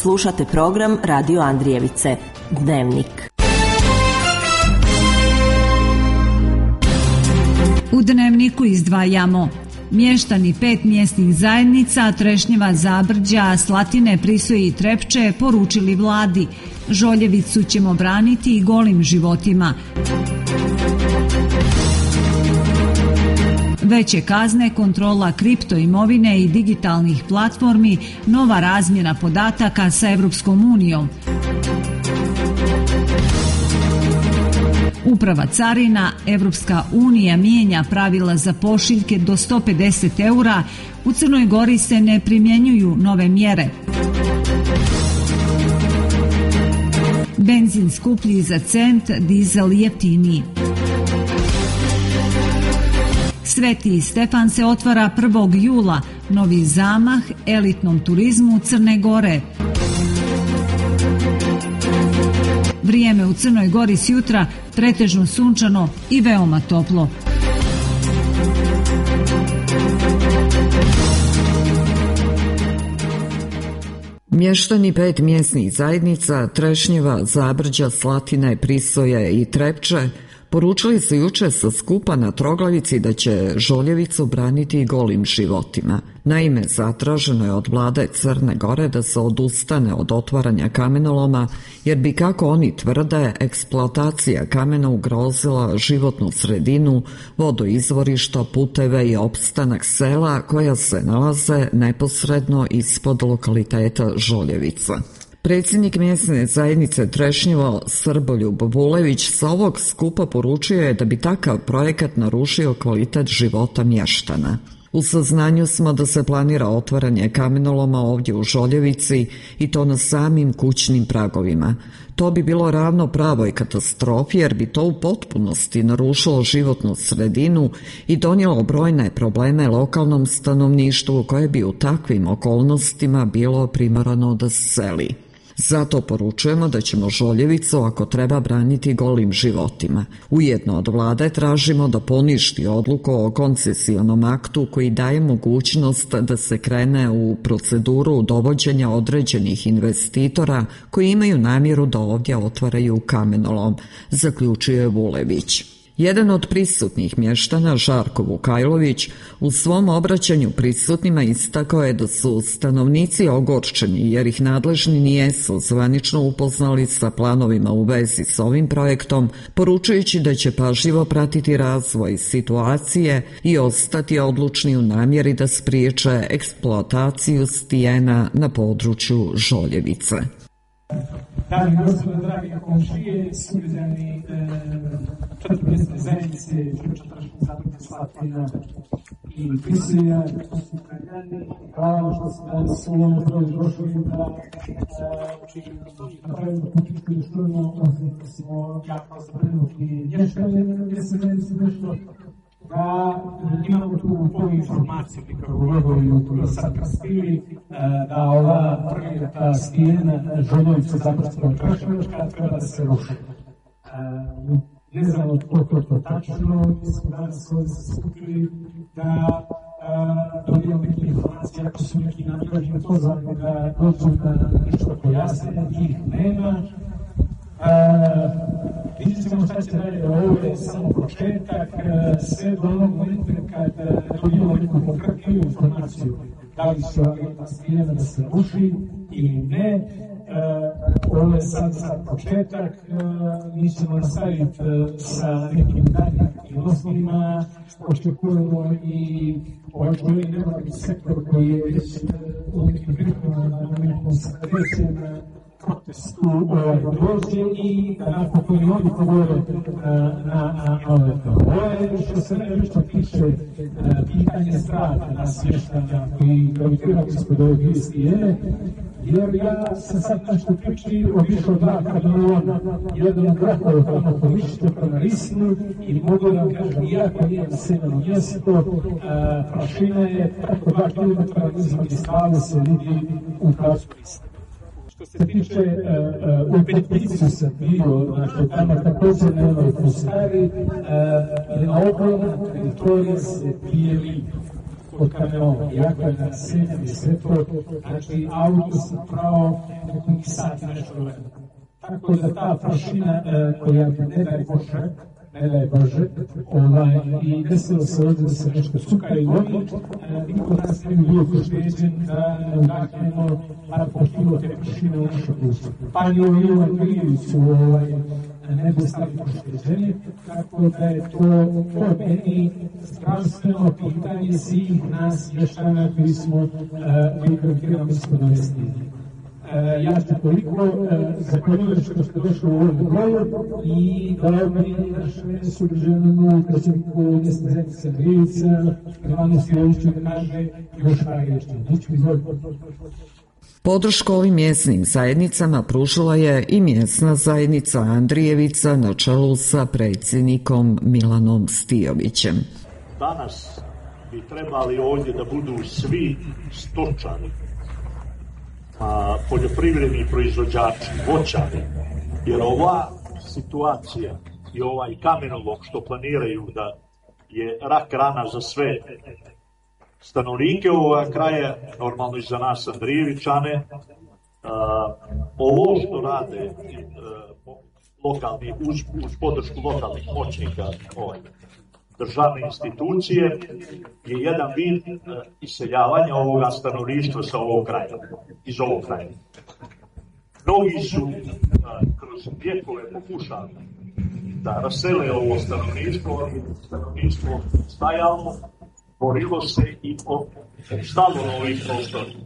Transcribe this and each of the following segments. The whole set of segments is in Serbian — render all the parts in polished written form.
Slušate program Radio Andrijevice, Dnevnik. U Dnevniku izdvajamo: mještani 5 mjesnih zajednica Trešnjeva, Zabrđa, Slatine, Prisoje i Trepče poručili vladi: Žoljevicu ćemo braniti i golim životima. Veće kazne, kontrola kripto imovine i digitalnih platformi, nova razmjena podataka sa Europskom unijom. Uprava carina, Europska unija mijenja pravila za pošiljke do 150 eura, u Crnoj Gori se ne primjenjuju nove mjere. Benzin skuplji za cent, dizel jeftiniji. Sveti Stefan se otvara 1. jula, novi zamah elitnom turizmu Crne Gore. Vrijeme u Crnoj Gori s jutra pretežno sunčano i veoma toplo. Mještani 5 mjesnih zajednica Trešnjeva, Zabrđa, Slatine, Prisoje i Trepče poručili su juče sa skupa na Troglavici da će Žoljevicu braniti golim životima. Naime, zatraženo je od vlade Crne Gore da se odustane od otvaranja kamenoloma, jer bi, kako oni tvrde, eksploatacija kamena ugrozila životnu sredinu, vodoizvorišta, puteve i opstanak sela koja se nalaze neposredno ispod lokaliteta Žoljevica. Predsjednik mjesne zajednice Trešnjevo Srboljub Vulević sa ovog skupa poručio je da bi takav projekat narušio kvalitet života mještana. U saznanju smo da se planira otvaranje kamenoloma ovdje u Žoljevici i to na samim kućnim pragovima. To bi bilo ravno pravoj katastrofi, jer bi to u potpunosti narušilo životnu sredinu i donijelo brojne probleme lokalnom stanovništvu koje bi u takvim okolnostima bilo primorano da se seli. Zato poručujemo da ćemo Žoljevicu ako treba braniti golim životima. Ujedno od vlade tražimo da poništi odluku o koncesijonom aktu koji daje mogućnost da se krene u proceduru dovođenja određenih investitora koji imaju namjeru da ovdje otvaraju kamenolom, zaključio je Vulević. Jedan od prisutnih mještana, Žarko Vukajlović, u svom obraćanju prisutnima istakao je da su stanovnici ogorčeni jer ih nadležni nijesu zvanično upoznali sa planovima u vezi s ovim projektom, poručujući da će pažljivo pratiti razvoj situacije i ostati odlučni u namjeri da spriječe eksploataciju stijena na području Žoljevice. Dame i gospodo, dragi komšije, sugrađani 4 mjesne zajednice, Trešnjeva, Zabrđa, Slatina i Prisoja, hvala što ste danas u ovom broju došli da napravimo političku i društvenu, da smo jako zabrinuti mještane mjesne zajednice nešto, da imamo tu informaciju, kako govorimo tu sad krastili, da ova projekta stijena Žoljevica, Zabrđa, Trešnjeva treba da se ruši. Ne znamo koliko to tačno, mi smo danas ovdje se skupili da dobijemo neke informacije, ako su neki nadležni pozvani da dođu da nešto pojasne, njih nema. Vidjet ćemo šta će dalje, ovo je samo početak, sve do onog momenta kad dobijemo neku konkretnu informaciju, da li će ova stijena da se ruši ili ne. Ovo je sad početak, mi ćemo nastaviti sa nekim daljim aktivnostima, očekujemo i ovaj nevladni sektor koji je već u nekim prihodima na nekom srećem protestu dođe i da napokon i oni povore na ove to. Ovo je što se nešto tiče pitanje strata na smještanja koji gravitiraju ispod ove dvije stijene, jer ja sam sad nešto pričao obišao 2 kamiona, jedan od gradova tamo pomišljite prema Risnu i mogu da vam kažem, iako nije naseljeno mjesto, prašina je preko 2 km iz magistrale se vidi u pravcu Risne. Što se tiče u Petnicu sam bio, znači tamo također nemaju pustari, na ogromna teritorija se pije lipo. kod kamiona, iako je na srednjem svetlo, znači auto se pravo nekih sati nešto vremena. Tako da ta prašina koja ne daj Bože, i desilo se ovdje da se nešto suka i vodi, niko nas ne bi bio pošteđen da ne udahnemo par po kilo te prašine u našu dušu. Pa i ovaj Ivan Milijević ne bi stali pošteđeni, tako da je to meni zdravstveno pitanje svih nas mještana koji smo mikrokilometri smo dovesti. Ja ste toliko zahvaljujem što ste došli u ovom broju i dao mi našem sugrađaninu, predsjedniku mjesne zajednice Andrijevica, Ivanu Siloviću da kaže još najviše. Podršku ovim mjesnim zajednicama pružila je i mjesna zajednica Andrijevica na čelu sa predsjednikom Milanom Stijovićem. Danas bi trebali ovdje da budu svi stočari, poljoprivredni proizvođači, voćari, jer ova situacija i ovaj kamenolom što planiraju da je rak rana za sve stanovnike ovoga kraja, normalno i za nas Andrijevičane, ovo što rade lokalni, uz podršku lokalnih moćnika, državne institucije, je jedan vid iseljavanja ovoga stanovništva sa ovog kraja, iz ovog kraja. Mnogi su kroz vjekove pokušali da rasele ovo stanovništvo stajalo, borilo se i stalo na ovim prostorima.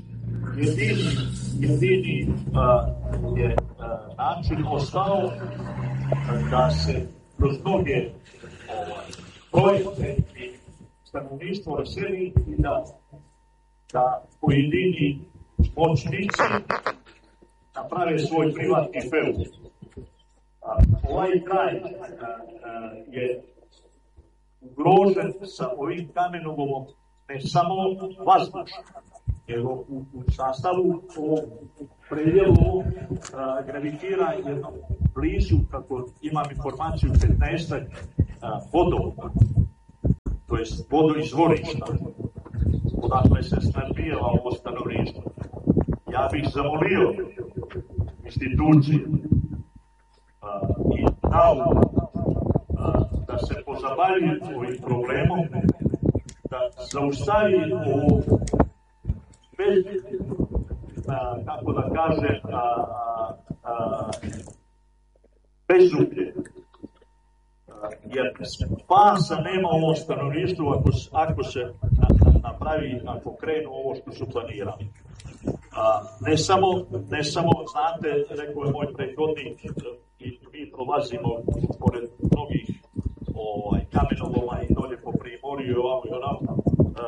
Jedini je način ostao da se kroz mnoge projekte i stanovništvo raseli i da pojedini moćnici naprave svoj privatni feud. Ovaj kraj je ugrožen sa ovim kamenolomom ne samo vazdušno, nego u sastavu u predjelu gravitira jedno blizu, kako imam informaciju, 15 vodova, to jest vodoizvorišta, odakle se snabdijeva ovo stanovništvo. Ja bih zamolio institucije i nauku da se pozabavi ovim problemom, da zaustavi ovo kako da kaže, bezublje. Jer spasa nema ovo stanovništvo ako se napravi, ako krenu ovo što su planirali. Ne samo, znate, rekao je moj prethodnik, i mi prolazimo pored mnogih kamenoloma i dolje po Primorju i ovako i onako,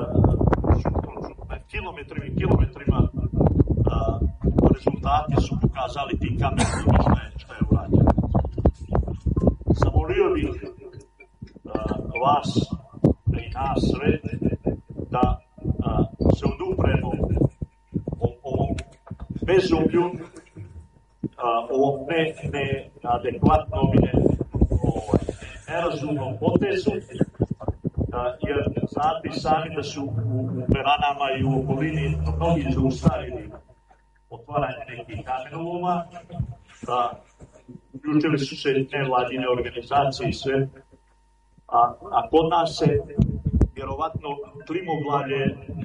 na kilometrima rezultati su pokazali ti kamenolomi šta je urađeno. Zamolio bih vas i nas sve da se odupremo ovom bezublju, ovom neadekvatnom i nerazumnom potezu, jer znate sami da su u Beranama i u okolini mnogi zaustavili otvaranje nekih kamenoloma, uključili su se nevladine organizacije i sve, a kod nas se vjerovatno klimoglavlje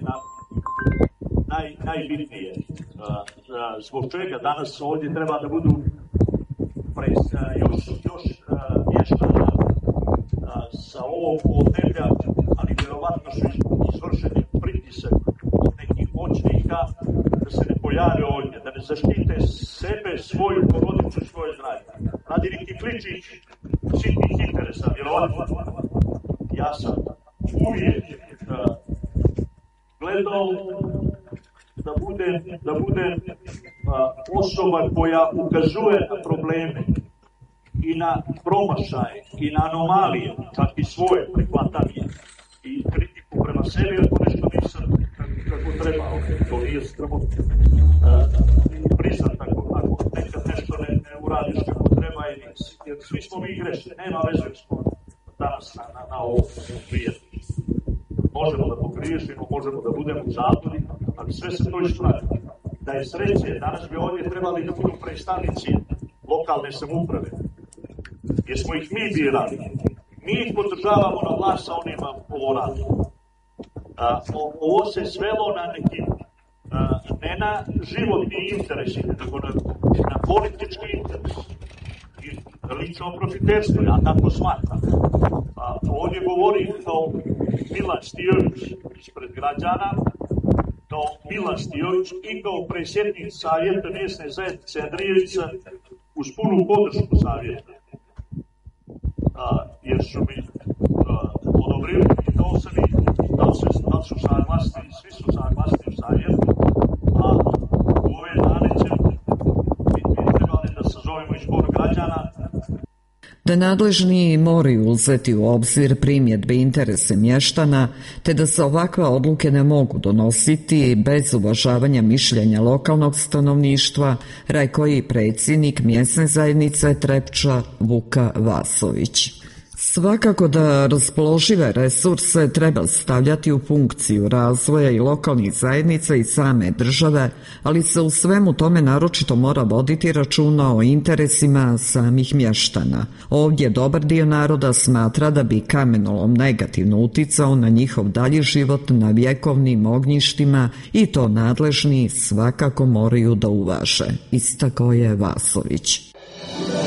najbitnije. Zbog čega danas ovdje treba da budu još mještana sa ovog podneblja, ali vjerovatno su izvršeni pritisak od nekih moćnika da se ne pojave ovdje, da ne zaštite sebe, svoju porodicu, svoje zdravlje. Radi neki kličić sitnih interesa, vjerovatno. Ja sam uvijek gledao da bude osoba koja ukazuje na probleme i na promašaje i na anomalije, čak i svoje prihvatanje i kritiku prema sebi, ako nešto nisam kako trebao. To nije stramo priznat ako nekad nešto ne uradiš kako treba, jer svi smo mi grešni, nema veze smo danas na ovom prijetu. možemo da pogriješimo, možemo da budemo u zabludi, ali sve se to ispravi. Da je sreće, danas bi ovdje trebali da budu predstavnici lokalne samouprave, jer smo ih mi birali. Mi ih podržavamo na vlast, a oni vam ovo radi. Ovo se svelo na neki, ne na životni interes, nego na politički interes. I lično profiterstvo, ja tako smatram. Ovdje govorim kao Milan Stijović ispred građana, kao Milan Stijović i kao predsjednik Savjeta mjesne zajednice Andrijevica uz punu podršku Savjeta. Jer su mi odobrili i to sam i da su saglasni, svi su saglasni u Savjetu, a u ove dane će biti trebali da sazovemo izbor građana. Da nadležni moraju uzeti u obzir primjedbe i interese mještana, te da se ovakve odluke ne mogu donositi bez uvažavanja mišljenja lokalnog stanovništva, rekao je predsjednik mjesne zajednice Trepča Vuka Vasović. Svakako da raspoložive resurse treba stavljati u funkciju razvoja i lokalnih zajednica i same države, ali se u svemu tome naročito mora voditi računa o interesima samih mještana. Ovdje dobar dio naroda smatra da bi kamenolom negativno uticao na njihov dalji život na vjekovnim ognjištima i to nadležni svakako moraju da uvaže, istakao je Vasović.